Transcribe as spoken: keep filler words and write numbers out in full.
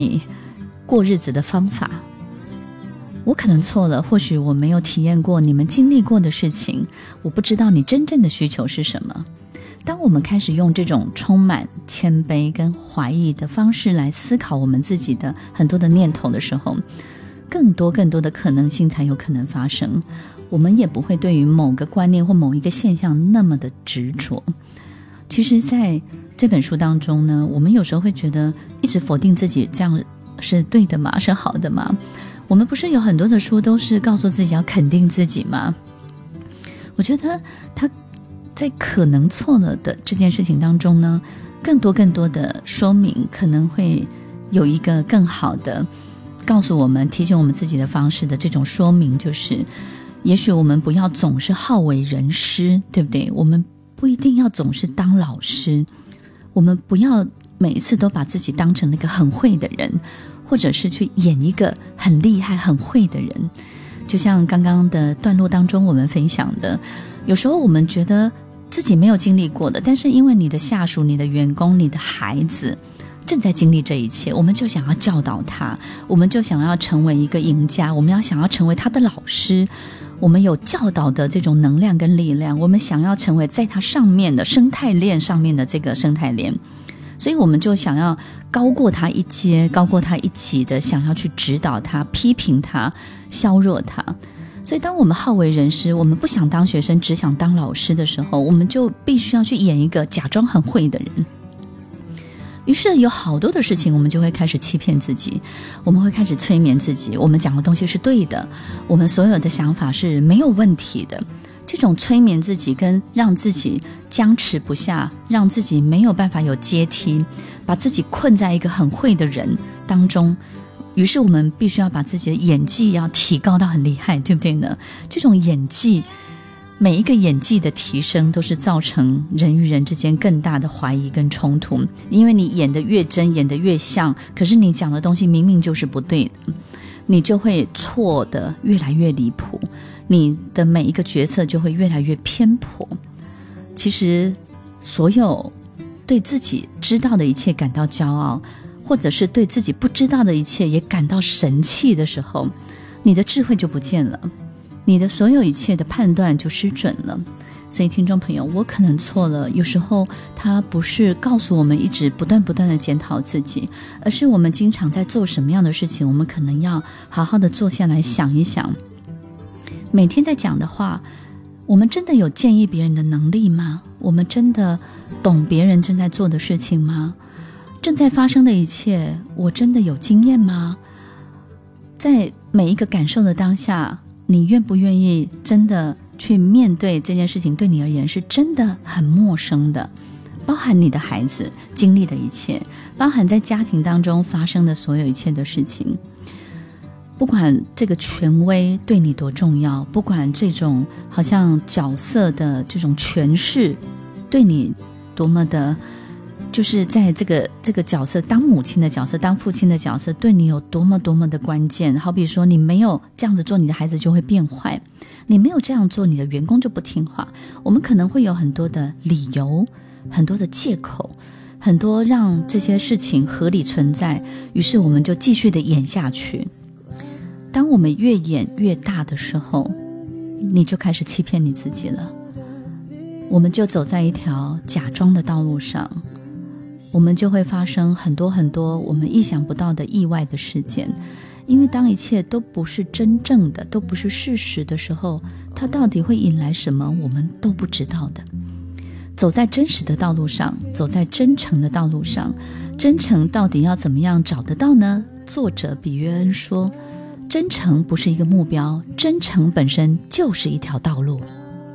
你过日子的方法。我可能错了，或许我没有体验过你们经历过的事情，我不知道你真正的需求是什么。当我们开始用这种充满谦卑跟怀疑的方式来思考我们自己的很多的念头的时候，更多更多的可能性才有可能发生。我们也不会对于某个观念或某一个现象那么的执着。其实在这本书当中呢，我们有时候会觉得一直否定自己，这样是对的吗？是好的吗？我们不是有很多的书都是告诉自己要肯定自己吗？我觉得他在可能错了的这件事情当中呢，更多更多的说明可能会有一个更好的告诉我们提醒我们自己的方式的这种说明，就是也许我们不要总是好为人师，对不对？我们不一定要总是当老师，我们不要每一次都把自己当成那个很会的人，或者是去演一个很厉害很会的人。就像刚刚的段落当中我们分享的，有时候我们觉得自己没有经历过的，但是因为你的下属、你的员工、你的孩子正在经历这一切，我们就想要教导他，我们就想要成为一个赢家，我们要想要成为他的老师，我们有教导的这种能量跟力量，我们想要成为在他上面的生态链上面的这个生态链，所以我们就想要高过他一阶，高过他一级的想要去指导他、批评他、削弱他。所以当我们好为人师，我们不想当学生，只想当老师的时候，我们就必须要去演一个假装很会的人。于是有好多的事情我们就会开始欺骗自己，我们会开始催眠自己，我们讲的东西是对的，我们所有的想法是没有问题的。这种催眠自己跟让自己僵持不下，让自己没有办法有阶梯，把自己困在一个很会的人当中，于是我们必须要把自己的演技要提高到很厉害，对不对呢？这种演技，每一个演技的提升都是造成人与人之间更大的怀疑跟冲突，因为你演得越真，演得越像，可是你讲的东西明明就是不对的，你就会错得越来越离谱，你的每一个决策就会越来越偏颇。其实所有对自己知道的一切感到骄傲，或者是对自己不知道的一切也感到神气的时候，你的智慧就不见了，你的所有一切的判断就失准了。所以听众朋友，我可能错了，有时候他不是告诉我们一直不断不断的检讨自己，而是我们经常在做什么样的事情，我们可能要好好的坐下来想一想，每天在讲的话，我们真的有建议别人的能力吗？我们真的懂别人正在做的事情吗？正在发生的一切，我真的有经验吗？在每一个感受的当下，你愿不愿意真的去面对这件事情对你而言是真的很陌生的，包含你的孩子经历的一切，包含在家庭当中发生的所有一切的事情。不管这个权威对你多重要，不管这种好像角色的这种诠释对你多么的，就是在这个这个角色，当母亲的角色，当父亲的角色对你有多么多么的关键。好比说你没有这样子做，你的孩子就会变坏，你没有这样做，你的员工就不听话。我们可能会有很多的理由，很多的借口，很多让这些事情合理存在，于是我们就继续的演下去。当我们越演越大的时候，你就开始欺骗你自己了，我们就走在一条假装的道路上，我们就会发生很多很多我们意想不到的意外的事件。因为当一切都不是真正的，都不是事实的时候，它到底会引来什么我们都不知道的。走在真实的道路上，走在真诚的道路上，真诚到底要怎么样找得到呢？作者比约恩说，真诚不是一个目标，真诚本身就是一条道路。